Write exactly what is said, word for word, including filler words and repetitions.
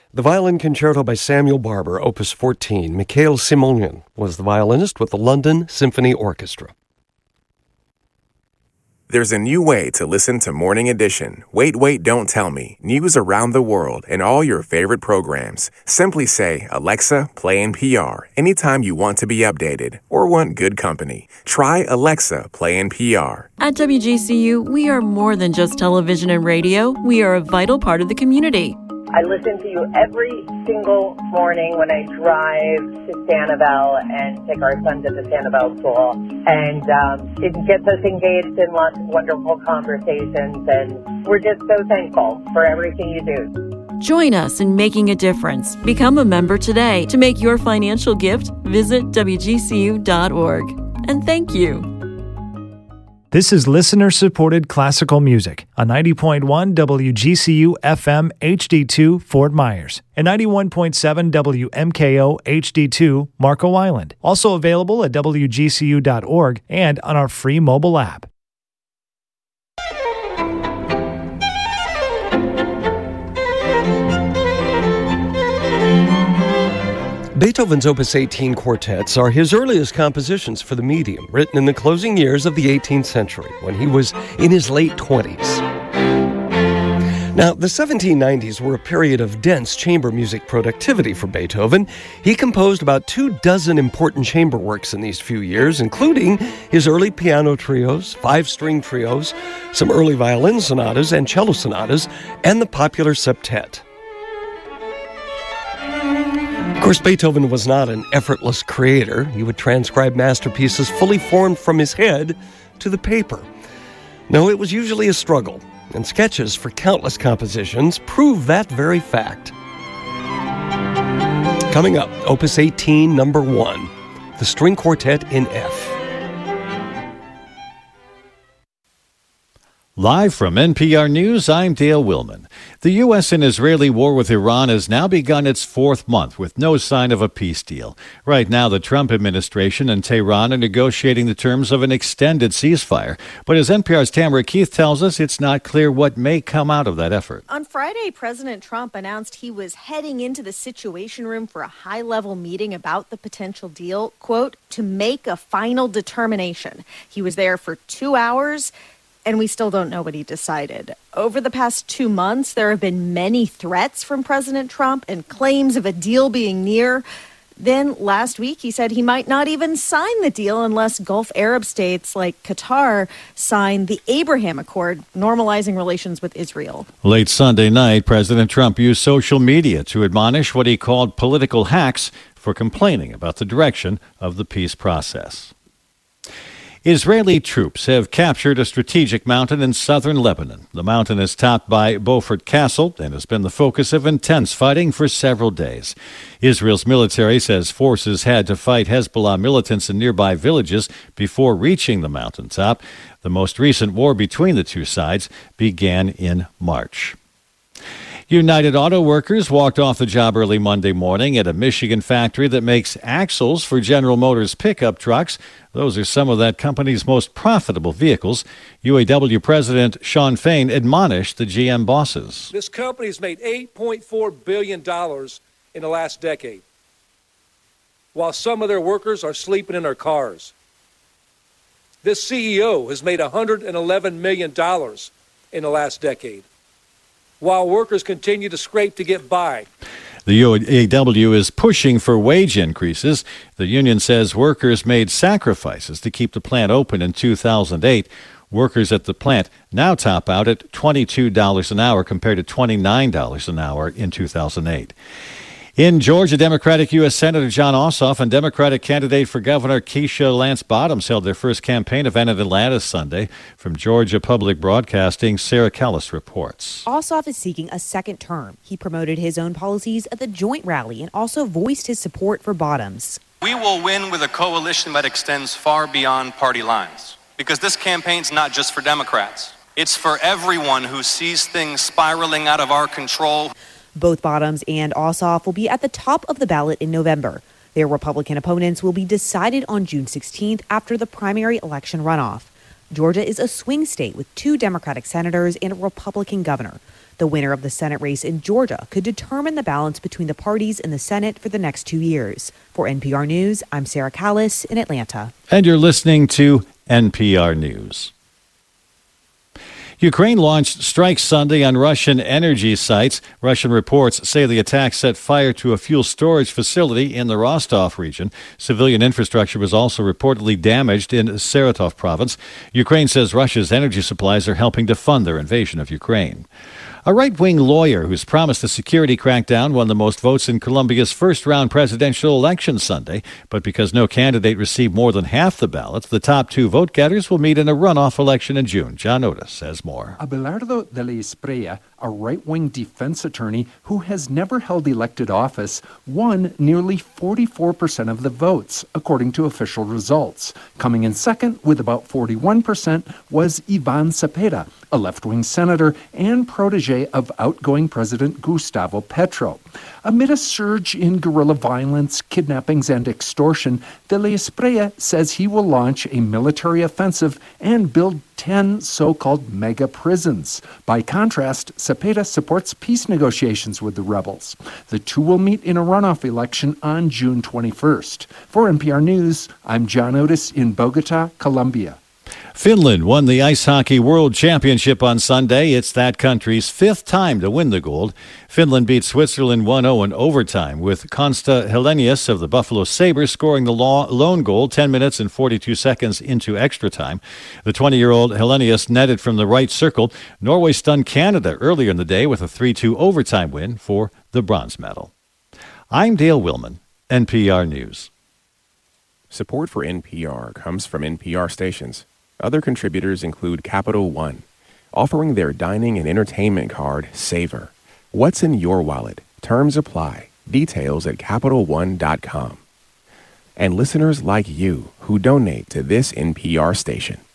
The Violin Concerto by Samuel Barber, Opus fourteen. Mikhail Simonian was the violinist with the London Symphony Orchestra. There's a new way to listen to Morning Edition. Wait, wait, don't tell me. News around the world and all your favorite programs. Simply say, Alexa, play N P R anytime you want to be updated or want good company. Try Alexa, play N P R. At W G C U, we are more than just television and radio. We are a vital part of the community. I listen to you every single morning when I drive to Sanibel and take our son to the Sanibel school. And um, it gets us engaged in lots of wonderful conversations. And we're just so thankful for everything you do. Join us in making a difference. Become a member today. To make your financial gift, visit W G C U dot org. And thank you. This is listener-supported classical music on ninety point one W G C U F M H D two Fort Myers and ninety-one point seven W M K O H D two Marco Island. Also available at W G C U dot org and on our free mobile app. Beethoven's Opus eighteen quartets are his earliest compositions for the medium, written in the closing years of the eighteenth century, when he was in his late twenties. Now, the seventeen nineties were a period of dense chamber music productivity for Beethoven. He composed about two dozen important chamber works in these few years, including his early piano trios, five-string trios, some early violin sonatas and cello sonatas, and the popular septet. Of course, Beethoven was not an effortless creator. He would transcribe masterpieces fully formed from his head to the paper. No, it was usually a struggle, and sketches for countless compositions prove that very fact. Coming up, Opus eighteen, number one, the String Quartet in F. Live from N P R News, I'm Dale Willman. The U S and Israeli war with Iran has now begun its fourth month with no sign of a peace deal. Right now, the Trump administration and Tehran are negotiating the terms of an extended ceasefire. But as N P R's Tamara Keith tells us, it's not clear what may come out of that effort. On Friday, President Trump announced he was heading into the Situation Room for a high-level meeting about the potential deal, quote, to make a final determination. He was there for two hours. And we still don't know what he decided. Over the past two months, there have been many threats from President Trump and claims of a deal being near. Then last week, he said he might not even sign the deal unless Gulf Arab states like Qatar sign the Abraham Accord, normalizing relations with Israel. Late Sunday night, President Trump used social media to admonish what he called political hacks for complaining about the direction of the peace process. Israeli troops have captured a strategic mountain in southern Lebanon. The mountain is topped by Beaufort Castle and has been the focus of intense fighting for several days. Israel's military says forces had to fight Hezbollah militants in nearby villages before reaching the mountaintop. The most recent war between the two sides began in March. United Auto Workers walked off the job early Monday morning at a Michigan factory that makes axles for General Motors pickup trucks. Those are some of that company's most profitable vehicles. U A W President Sean Fain admonished the G M bosses. This company has made eight point four billion dollars in the last decade, while some of their workers are sleeping in their cars. This C E O has made one hundred eleven million dollars in the last decade, while workers continue to scrape to get by. The U A W is pushing for wage increases. The union says workers made sacrifices to keep the plant open in two thousand eight. Workers at the plant now top out at twenty-two dollars an hour compared to twenty-nine dollars an hour in two thousand eight. In Georgia, Democratic U S Senator Jon Ossoff and Democratic candidate for governor Keisha Lance Bottoms held their first campaign event in Atlanta Sunday. From Georgia Public Broadcasting, Sarah Callis reports. Ossoff is seeking a second term. He promoted his own policies at the joint rally and also voiced his support for Bottoms. We will win with a coalition that extends far beyond party lines, because this campaign's not just for Democrats. It's for everyone who sees things spiraling out of our control. Both Bottoms and Ossoff will be at the top of the ballot in November. Their Republican opponents will be decided on June sixteenth after the primary election runoff. Georgia is a swing state with two Democratic senators and a Republican governor. The winner of the Senate race in Georgia could determine the balance between the parties in the Senate for the next two years. For N P R News, I'm Sarah Callis in Atlanta. And you're listening to N P R News. Ukraine launched strikes Sunday on Russian energy sites. Russian reports say the attack set fire to a fuel storage facility in the Rostov region. Civilian infrastructure was also reportedly damaged in Saratov province. Ukraine says Russia's energy supplies are helping to fund their invasion of Ukraine. A right-wing lawyer who's promised a security crackdown won the most votes in Colombia's first-round presidential election Sunday. But because no candidate received more than half the ballots, the top two vote-getters will meet in a runoff election in June. John Otis has more. Abelardo de la Espriella, a right-wing defense attorney who has never held elected office, won nearly forty-four percent of the votes, according to official results. Coming in second with about forty-one percent was Ivan Cepeda, a left-wing senator and protege of outgoing President Gustavo Petro. Amid a surge in guerrilla violence, kidnappings, and extortion, de la Espriella says he will launch a military offensive and build ten so-called mega prisons. By contrast, Cepeda supports peace negotiations with the rebels. The two will meet in a runoff election on June twenty-first. For N P R News, I'm John Otis in Bogota, Colombia. Finland won the Ice Hockey World Championship on Sunday. It's that country's fifth time to win the gold. Finland beat Switzerland one oh in overtime, with Konsta Helenius of the Buffalo Sabres scoring the lone goal ten minutes and forty-two seconds into extra time. The twenty-year-old Helenius netted from the right circle. Norway stunned Canada earlier in the day with a three two overtime win for the bronze medal. I'm Dale Willman, N P R News. Support for N P R comes from N P R stations. Other contributors include Capital One, offering their dining and entertainment card, Savor. What's in your wallet? Terms apply. Details at Capital One dot com. And listeners like you who donate to this N P R station.